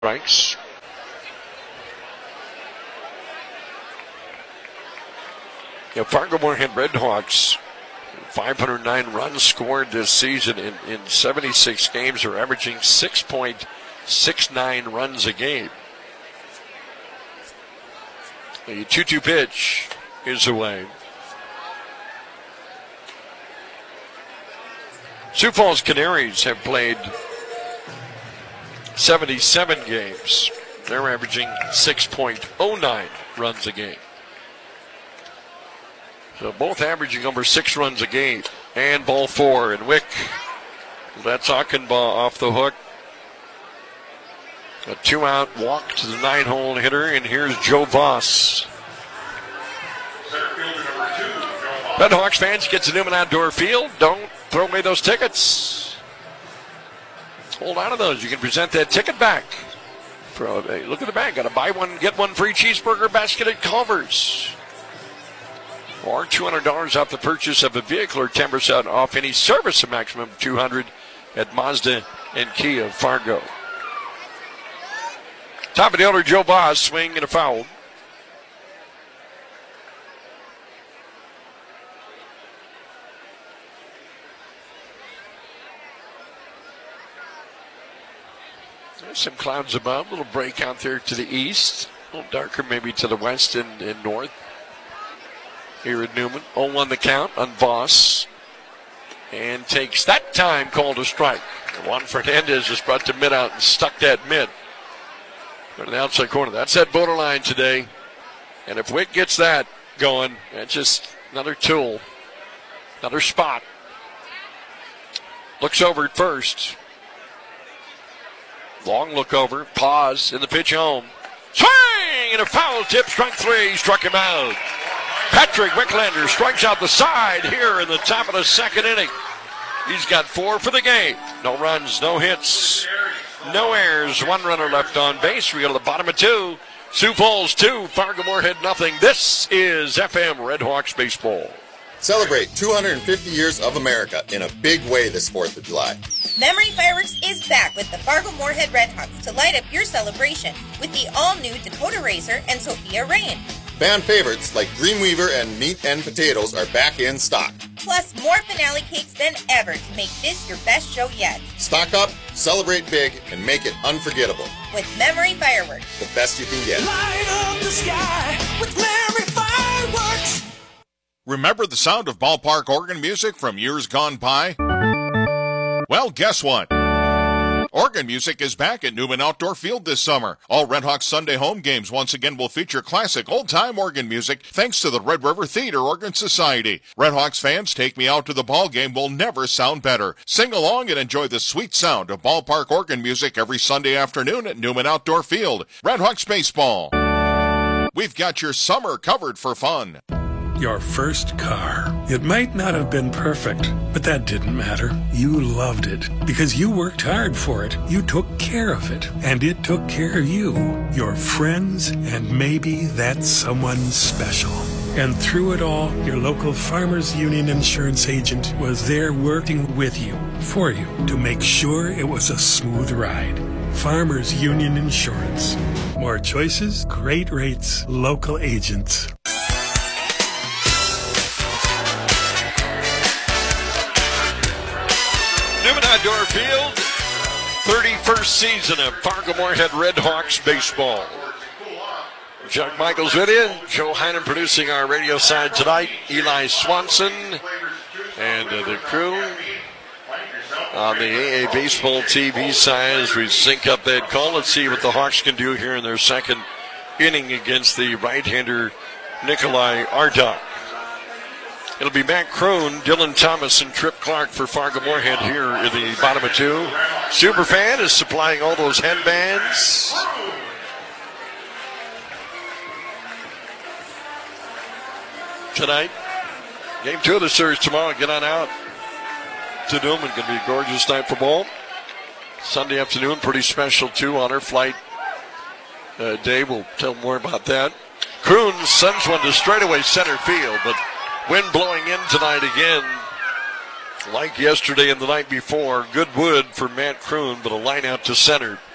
Strikes. Fargo-Moorhead Redhawks, 509 runs scored this season in 76 games. Are averaging 6.69 runs a game. The 2-2 pitch is away. Sioux Falls Canaries have played 77 games. They're averaging 6.09 runs a game. So both averaging over 6 runs a game. And ball 4. And Wick lets Achenbaugh off the hook. A 2-out walk to the 9-hole hitter. And here's Joe Voss. Redhawks fans, get to Newman Outdoor Field. Don't throw away those tickets. Hold on to those. You can present that ticket back. Look at the back. Got a buy one, get one free cheeseburger basket at Culver's. Or $200 off the purchase of a vehicle, or 10% off any service, a maximum of $200 at Mazda and Kia of Fargo. Top of the order, Joe Voss, swing and a foul. There's some clouds above, a little break out there to the east, a little darker maybe to the west and north. Here at Newman, 0-1 the count on Voss. And takes that time called a strike. Juan Fernandez just brought the mid out and stuck that mid. Go to the outside corner. That's that borderline today. And if Wick gets that going, that's just another tool, another spot. Looks over at first. Long look over, pause in the pitch home. Swing! And a foul tip, strike 3, struck him out. Patrick Wicklander strikes out the side here in the top of the second inning. He's got 4 for the game. No runs, no hits, no errors. 1 runner left on base. We go to the bottom of 2. Sioux Falls 2, Fargo-Moorhead nothing. This is FM Redhawks baseball. Celebrate 250 years of America in a big way this 4th of July. Memory Fireworks is back with the Fargo-Moorhead Redhawks to light up your celebration with the all-new Dakota Racer and Sophia Rain. Fan favorites like Dreamweaver and Meat and Potatoes are back in stock. Plus more finale cakes than ever to make this your best show yet. Stock up, celebrate big, and make it unforgettable. With Memory Fireworks. The best you can get. Light up the sky with Memory Fireworks. Remember the sound of ballpark organ music from years gone by? Well, guess what? Organ music is back at Newman Outdoor Field this summer. All Redhawks Sunday home games once again will feature classic old-time organ music thanks to the Red River Theater Organ Society. Redhawks fans, Take Me Out to the Ball Game will never sound better. Sing along and enjoy the sweet sound of ballpark organ music every Sunday afternoon at Newman Outdoor Field. Redhawks baseball. We've got your summer covered for fun. Your first car. It might not have been perfect, but that didn't matter. You loved it because you worked hard for it. You took care of it, and it took care of you, your friends, and maybe that someone special. And through it all, your local Farmers Union insurance agent was there working with you, for you, to make sure it was a smooth ride. Farmers Union Insurance. More choices, great rates, local agents. Newman Outdoor Field, 31st season of Fargo-Moorhead Redhawks baseball. Chuck Michaels with you. Joe Heinen producing our radio side tonight. Eli Swanson and the crew on the AA Baseball TV side as we sync up that call. Let's see what the Hawks can do here in their second inning against the right-hander Nikolai Ardok. It'll be Matt Kroon, Dylan Thomas, and Trip Clark for Fargo-Moorhead here in the bottom of 2. Superfan is supplying all those headbands. Tonight, game 2 of the series tomorrow. Get on out to Newman. Going to be a gorgeous night for ball. Sunday afternoon, pretty special too on our flight day. We'll tell more about that. Kroon sends one to straightaway center field, but wind blowing in tonight again. Like yesterday and the night before, good wood for Matt Kroon, but a line out to center.